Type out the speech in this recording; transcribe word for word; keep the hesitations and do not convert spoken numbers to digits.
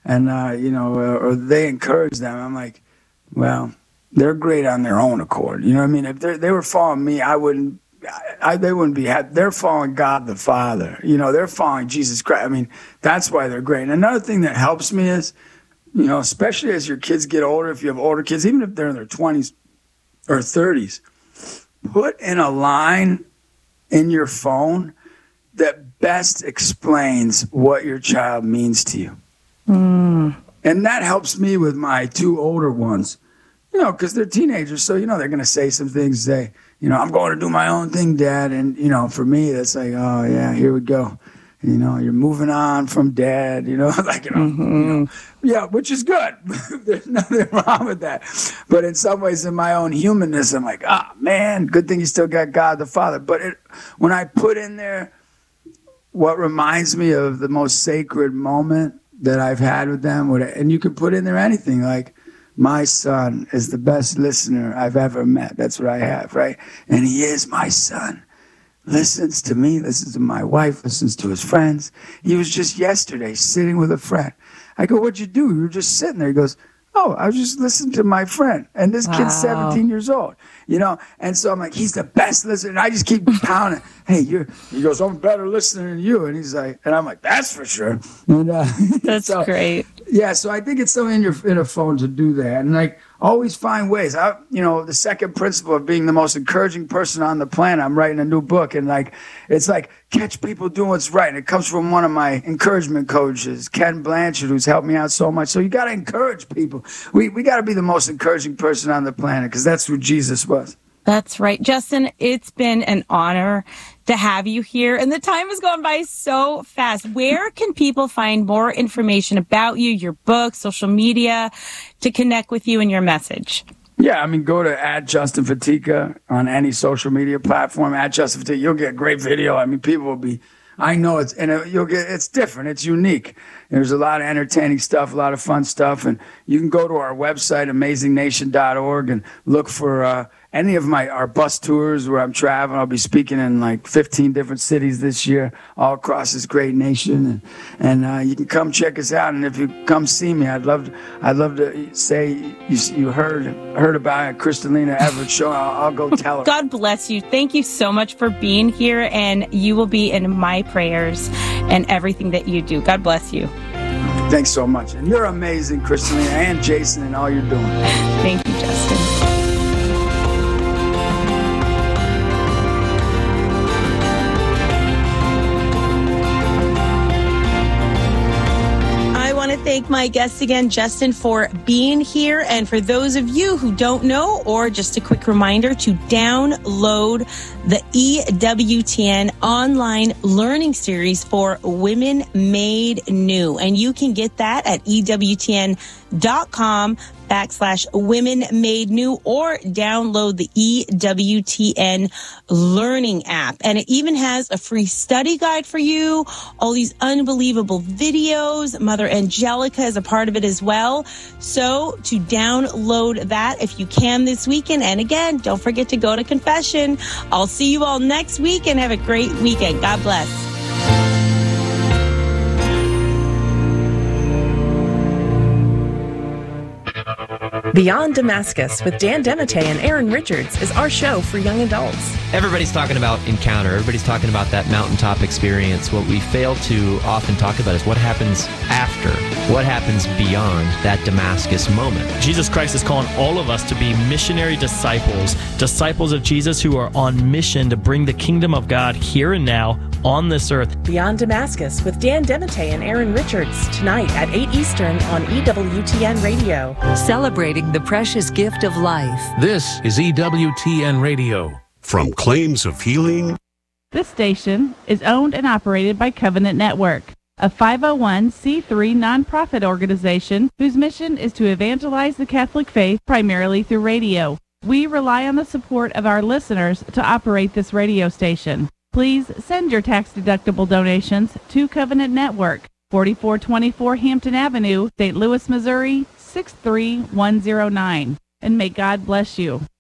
and uh, you know, or, or they encourage them. I'm like, well, they're great on their own accord. You know what I mean? If they they were following me, I wouldn't. I, they wouldn't be happy. They're following God the Father. You know, they're following Jesus Christ. I mean, that's why they're great. And another thing that helps me is, you know, especially as your kids get older, if you have older kids, even if they're in their twenties or thirties, put in a line in your phone that best explains what your child means to you. Mm. And that helps me with my two older ones, you know, because they're teenagers. So, you know, they're going to say some things, say, you know, I'm going to do my own thing, Dad. And, you know, for me, that's like, oh, yeah, here we go. You know, you're moving on from Dad, you know, like, you know, mm-hmm. you know yeah, which is good. There's nothing wrong with that. But in some ways, in my own humanness, I'm like, ah, oh, man, good thing you still got God the Father. But it, when I put in there what reminds me of the most sacred moment that I've had with them, and you can put in there anything like, my son is the best listener I've ever met. That's what I have, right? And he is my son. Listens to me, listens to my wife, listens to his friends. He was just yesterday sitting with a friend. I go, what'd you do? You were just sitting there. He goes, oh, I was just listening to my friend. And this wow. kid's seventeen years old, you know? And so I'm like, he's the best listener. And I just keep pounding. Hey, you're, he goes, I'm a better listener than you. And he's like, and I'm like, that's for sure. And, uh, that's so, great. Yeah, so I think it's something in your in a phone to do that. And like, always find ways. I, you know, the second principle of being the most encouraging person on the planet, I'm writing a new book. And like, it's like, catch people doing what's right. And it comes from one of my encouragement coaches, Ken Blanchard, who's helped me out so much. So you got to encourage people. We, we got to be the most encouraging person on the planet because that's who Jesus was. That's right. Justin, it's been an honor to have you here. And the time has gone by so fast. Where can people find more information about you, your book, social media, to connect with you and your message? Yeah, I mean, go to at Justin Fatica on any social media platform, at Justin Fatica. You'll get great video. I mean, people will be, I know it's, and you'll get, it's different. It's unique. There's a lot of entertaining stuff, a lot of fun stuff. And you can go to our website, amazing nation dot org, and look for, uh, any of my our bus tours where I'm traveling. I'll be speaking in like fifteen different cities this year, all across this great nation, and and uh, you can come check us out. And if you come see me, I'd love to. I'd love to say you you heard heard about it, Kristalina Everett show. I'll, I'll go tell her. God bless you. Thank you so much for being here, and you will be in my prayers and everything that you do. God bless you. Thanks so much, and you're amazing, Kristalina, and Jason, and all you're doing. Thank you, Justin. Thank my guest again, Justin, for being here. And for those of you who don't know, or just a quick reminder to download the E W T N online learning series for Women Made New. And you can get that at E W T N dot com backslash women made new, or download the E W T N learning app. And it even has a free study guide for you, all these unbelievable videos. Mother Angelica is a part of it as well. So to download that if you can this weekend. And again, don't forget to go to confession. I'll see you all next week, and have a great weekend. God bless. Beyond Damascus with Dan DeMatte and Aaron Richards is our show for young adults. Everybody's talking about encounter. Everybody's talking about that mountaintop experience. What we fail to often talk about is what happens after, what happens beyond that Damascus moment. Jesus Christ is calling all of us to be missionary disciples, disciples of Jesus who are on mission to bring the kingdom of God here and now on this earth. Beyond Damascus with Dan DeMatte and Aaron Richards, tonight at eight Eastern on E W T N Radio. Celebrating the precious gift of life. This is E W T N Radio. From claims of healing. This station is owned and operated by Covenant Network, a five oh one c three nonprofit organization whose mission is to evangelize the Catholic faith primarily through radio. We rely on the support of our listeners to operate this radio station. Please send your tax-deductible donations to Covenant Network, forty-four twenty-four Hampton Avenue, Saint Louis, Missouri, six three one zero nine. And may God bless you.